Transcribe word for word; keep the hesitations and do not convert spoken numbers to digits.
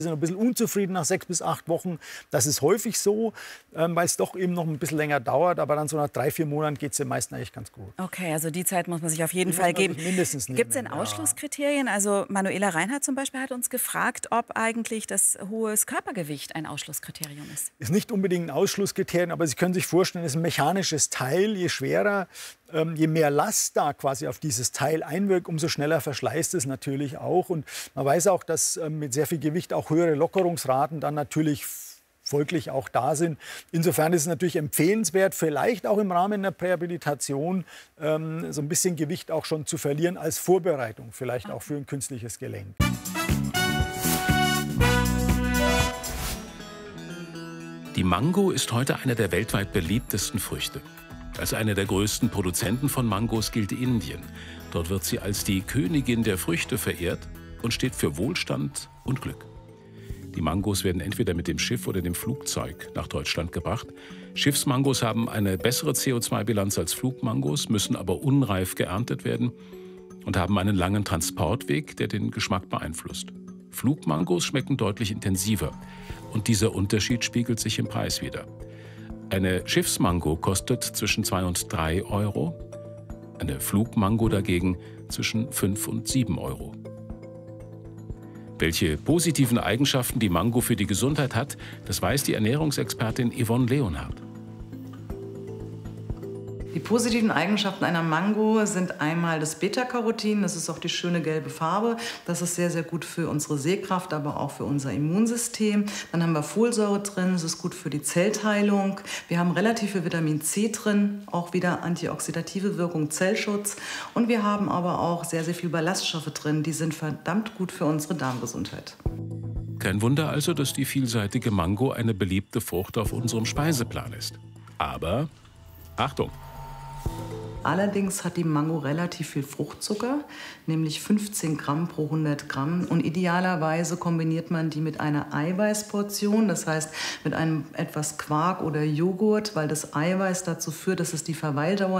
sind ein bisschen unzufrieden nach sechs bis acht Wochen. Das ist häufig so, ähm, weil es doch eben noch ein bisschen länger dauert. Aber dann so nach drei, vier Monaten geht es den meisten eigentlich ganz gut. Okay, also die Zeit muss man sich auf jeden Die Fall muss man geben. sich mindestens nehmen, Gibt es denn ja. Ausschlusskriterien? Also Manuela Reinhardt zum Beispiel hat uns gefragt, ob eigentlich das hohe Körpergewicht ein Ausschlusskriterium ist. Ist nicht unbedingt ein Ausschlusskriterium, aber Sie können sich vorstellen, es ist ein mechanisches Teil. Je schwerer, ähm, je mehr Last da quasi auf dieses Teil einwirkt, umso schneller verschleißt es natürlich auch. Und man weiß auch, dass ähm, mit sehr viel Gewicht auch höhere Lockerungsraten dann natürlich folglich auch da sind. Insofern ist es natürlich empfehlenswert, vielleicht auch im Rahmen der Prähabilitation ähm, so ein bisschen Gewicht auch schon zu verlieren als Vorbereitung, vielleicht auch für ein künstliches Gelenk. Die Mango ist heute eine der weltweit beliebtesten Früchte. Als eine der größten Produzenten von Mangos gilt Indien. Dort wird sie als die Königin der Früchte verehrt und steht für Wohlstand und Glück. Die Mangos werden entweder mit dem Schiff oder dem Flugzeug nach Deutschland gebracht. Schiffsmangos haben eine bessere C O zwei Bilanz als Flugmangos, müssen aber unreif geerntet werden und haben einen langen Transportweg, der den Geschmack beeinflusst. Flugmangos schmecken deutlich intensiver und dieser Unterschied spiegelt sich im Preis wider. Eine Schiffsmango kostet zwischen zwei und drei Euro, eine Flugmango dagegen zwischen fünf und sieben Euro. Welche positiven Eigenschaften die Mango für die Gesundheit hat, das weiß die Ernährungsexpertin Yvonne Leonhardt. Die positiven Eigenschaften einer Mango sind einmal das Beta-Carotin, das ist auch die schöne gelbe Farbe. Das ist sehr, sehr gut für unsere Sehkraft, aber auch für unser Immunsystem. Dann haben wir Folsäure drin, das ist gut für die Zellteilung. Wir haben relativ viel Vitamin C drin, auch wieder antioxidative Wirkung, Zellschutz. Und wir haben aber auch sehr, sehr viel Ballaststoffe drin, die sind verdammt gut für unsere Darmgesundheit. Kein Wunder also, dass die vielseitige Mango eine beliebte Frucht auf unserem Speiseplan ist. Aber Achtung! Allerdings hat die Mango relativ viel Fruchtzucker, nämlich fünfzehn Gramm pro hundert Gramm. Und idealerweise kombiniert man die mit einer Eiweißportion, das heißt mit einem etwas Quark oder Joghurt, weil das Eiweiß dazu führt, dass es die Verweildauer